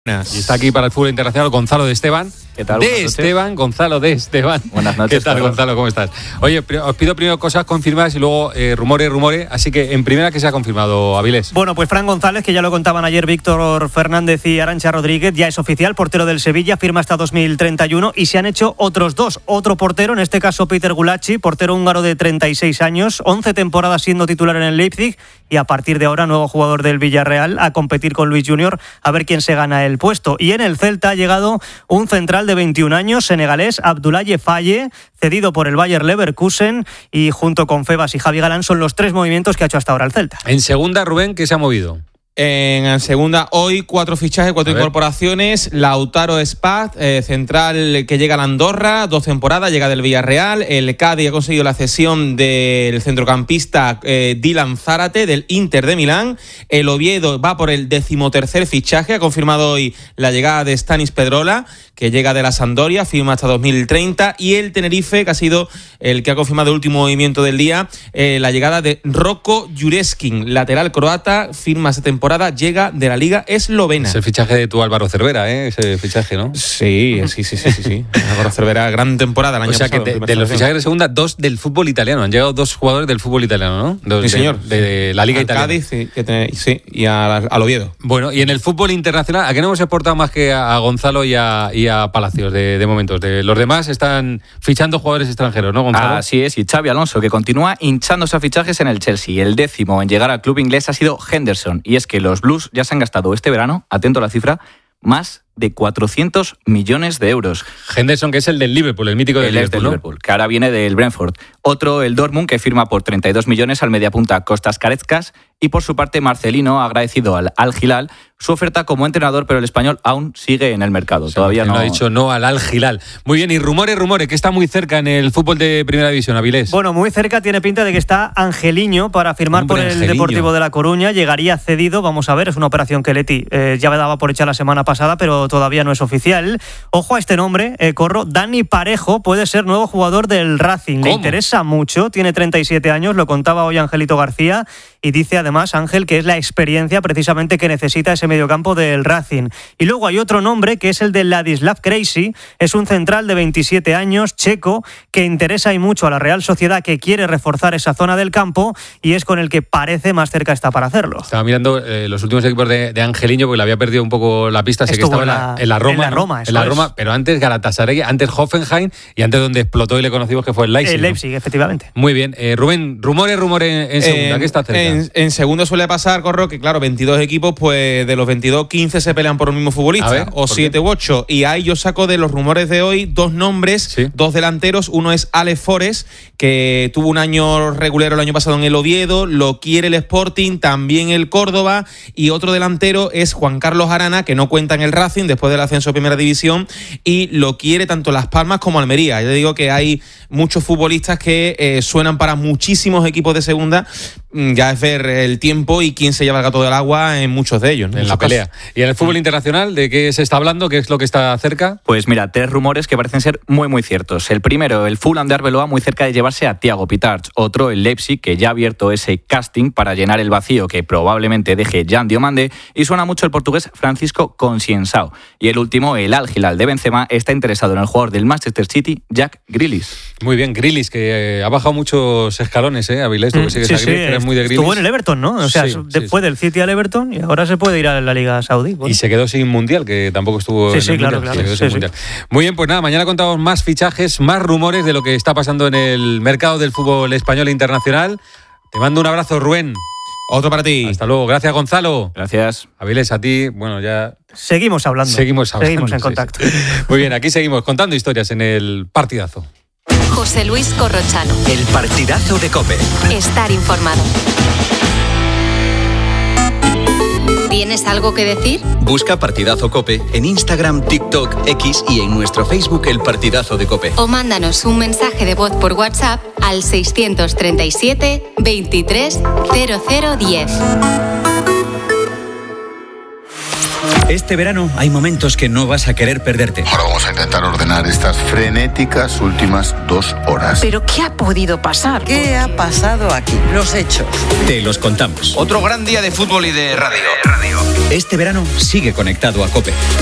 Y está aquí para el fútbol internacional Gonzalo de Esteban. ¿Qué tal? Gonzalo de Esteban. Buenas noches. ¿Qué tal, Gonzalo? ¿Cómo estás? Oye, os pido primero cosas confirmadas y luego rumores. Así que en primera, ¿qué se ha confirmado, Avilés? Bueno, pues Fran González, que ya lo contaban ayer Víctor Fernández y Arantxa Rodríguez, ya es oficial, portero del Sevilla, firma hasta 2031 y se han hecho otros dos. Otro portero, en este caso Peter Gulacsi, portero húngaro de 36 años, 11 temporadas siendo titular en el Leipzig y a partir de ahora nuevo jugador del Villarreal a competir con Luis Junior a ver quién se gana el puesto. Y en el Celta ha llegado un central de 21 años, senegalés, Abdoulaye Faye, cedido por el Bayer Leverkusen, y junto con Febas y Javi Galán son los tres movimientos que ha hecho hasta ahora el Celta. En segunda, Rubén, ¿qué se ha movido? En segunda, hoy 4 fichajes, 4 incorporaciones. Lautaro Spaz, central que llega a la Andorra, 2 temporadas, llega del Villarreal. El Cádiz ha conseguido la cesión del centrocampista Dylan Zárate del Inter de Milán. El Oviedo va por el 13º fichaje, ha confirmado hoy la llegada de Stanis Pedrola, que llega de la Sampdoria, firma hasta 2030. Y el Tenerife, que ha sido el que ha confirmado el último movimiento del día, la llegada de Roko Jureskin, lateral croata, firma esta temporada, llega de la Liga Eslovena. Es el fichaje de tu Álvaro Cervera, ese fichaje, ¿no? Sí. Álvaro Cervera, gran temporada el año pasado. O sea, que de los fichajes de segunda, 2 del fútbol italiano. Han llegado 2 jugadores del fútbol italiano, ¿no? Sí, señor. De la Liga italiana. Cádiz, sí, y al Oviedo. Bueno, y en el fútbol internacional, ¿a qué no hemos exportado más que a Gonzalo y a Palacios de momentos? Los demás están fichando jugadores extranjeros, ¿no, Gonzalo? Así es, y Xabi Alonso, que continúa hinchándose a fichajes en el Chelsea. El 10º en llegar al club inglés ha sido Henderson, y es que los Blues ya se han gastado este verano, atento a la cifra, más de 400 millones de euros. Henderson, que es el del Liverpool, el mítico del Liverpool, que ahora viene del Brentford. Otro, el Dortmund, que firma por 32 millones al mediapunta Kostas Kareckas. Y por su parte, Marcelino ha agradecido al Al Hilal su oferta como entrenador, pero el español aún sigue en el mercado. Todavía no ha dicho no al Al Hilal. Muy bien, y rumores, que está muy cerca en el fútbol de Primera División, Avilés. Bueno, muy cerca, tiene pinta de que está Angeliño para firmar por el Deportivo de La Coruña. Llegaría cedido, vamos a ver, es una operación que Leti ya me daba por hecha la semana pasada, pero todavía no es oficial. Ojo a este nombre, Corro, Dani Parejo puede ser nuevo jugador del Racing. ¿Cómo? Le interesa mucho, tiene 37 años, lo contaba hoy Angelito García, y dice además Ángel que es la experiencia precisamente que necesita ese mediocampo del Racing. Y luego hay otro nombre que es el de Ladislav Krejci, es un central de 27 años, checo, que interesa y mucho a la Real Sociedad, que quiere reforzar esa zona del campo y es con el que parece más cerca está para hacerlo. Estaba mirando los últimos equipos de Angeliño porque le había perdido un poco la pista, sé que estaba en la Roma, pero antes Galatasaray, antes Hoffenheim y antes donde explotó y le conocimos que fue el Leipzig. El Leipzig, efectivamente. Muy bien, Rubén, rumores en segunda, ¿qué está cerca? En segundo suele pasar, Corro, que claro, 22 equipos, pues de los 22, 15 se pelean por un mismo futbolista, o 7 u 8. Y ahí yo saco de los rumores de hoy 2 nombres, ¿sí? 2 delanteros. Uno es Alex Forest, que tuvo un año regulero el año pasado en el Oviedo, lo quiere el Sporting, también el Córdoba. Y otro delantero es Juan Carlos Arana, que no cuenta en el Racing después del ascenso a Primera División, y lo quiere tanto Las Palmas como Almería. Yo digo que hay muchos futbolistas que suenan para muchísimos equipos de segunda. Ya es ver el tiempo y quién se lleva el gato del agua en muchos de ellos, ¿no? En la pelea. ¿Y en el fútbol internacional de qué se está hablando? ¿Qué es lo que está cerca? Pues mira, 3 rumores que parecen ser muy muy ciertos. El primero, el Fulham de Arbeloa muy cerca de llevarse a Thiago Pitarch. Otro, el Leipzig, que ya ha abierto ese casting para llenar el vacío que probablemente deje Jan Diomande, y suena mucho el portugués Francisco Concienzao. Y el último, el Al Hilal de Benzema, está interesado en el jugador del Manchester City, Jack Grealish. Muy bien, Grealish, que ha bajado muchos escalones, Avilés, tú que sigues a Grealish, que eres muy de Grealish. Estuvo en el Everton, ¿no? O sea, después del City al Everton, y ahora se puede ir a la Liga Saudí. Bueno. Y se quedó sin Mundial, que tampoco estuvo en el claro, Mundial. Se quedó sin Mundial. Muy bien, pues nada, mañana contamos más fichajes, más rumores de lo que está pasando en el mercado del fútbol español e internacional. Te mando un abrazo, Rubén. Otro para ti. Hasta luego. Gracias, Gonzalo. Gracias. Avilés, a ti, bueno, ya... Seguimos hablando. Seguimos en contacto. Sí. Muy bien, aquí seguimos contando historias en el partidazo. José Luis Corrochano. El partidazo de COPE. Estar informado. ¿Tienes algo que decir? Busca Partidazo COPE en Instagram, TikTok, X y en nuestro Facebook El Partidazo de COPE. O mándanos un mensaje de voz por WhatsApp al 637 23 0010. Este verano hay momentos que no vas a querer perderte. Ahora vamos a intentar ordenar estas frenéticas últimas 2 horas. ¿Pero qué ha podido pasar? ¿Qué ha pasado aquí? Los hechos. Te los contamos. Otro gran día de fútbol y de radio. Este verano sigue conectado a COPE.